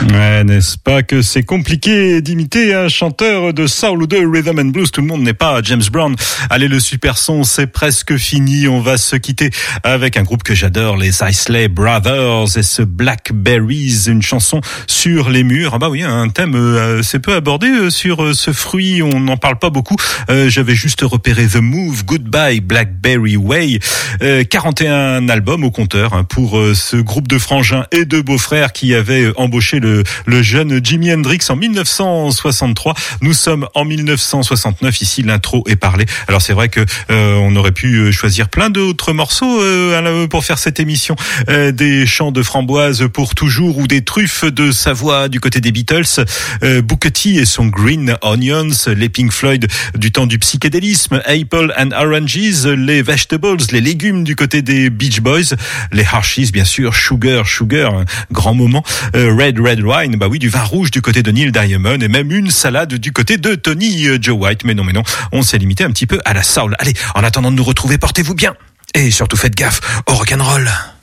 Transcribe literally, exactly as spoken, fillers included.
Ouais, n'est-ce pas que c'est compliqué d'imiter un chanteur de soul ou de rhythm and blues. Tout le monde n'est pas James Brown. Allez, le super son, c'est presque fini. On va se quitter avec un groupe que j'adore, les Isley Brothers et ce Blackberries, une chanson sur les murs. Ah bah oui, un thème euh, c'est peu abordé sur euh, ce fruit. On n'en parle pas beaucoup. Euh, j'avais juste repéré The Move, Goodbye Blackberry Way. Euh, quarante et un albums au compteur hein, pour euh, ce groupe de frangins et de beaux-frères qui avait embauché le, le jeune Jimi Hendrix en mille neuf cent soixante-trois. Nous sommes en mille neuf cent soixante-neuf. Ici, l'intro est parlée. Alors c'est vrai que euh, on aurait pu choisir plein d'autres morceaux euh, pour faire cette émission. Euh, des chants de framboise pour toujours ou des truffes de Savoie du côté des Beatles. Euh, Booker T et son Green Onions, les Pink Floyd du temps du psychédélisme, Apple and Oranges, les Vegetables, les légumes du côté des Beach Boys, les Harshies bien sûr, Sugar, Sugar, un grand moment, euh, Red Red Wine, bah oui, du vin rouge du côté de Neil Diamond et même une salade du côté de Tony euh, Joe White. Mais non, mais non, on s'est limité un petit peu à la soul. Allez, en attendant de nous retrouver, portez-vous bien et surtout faites gaffe au rock'n'roll.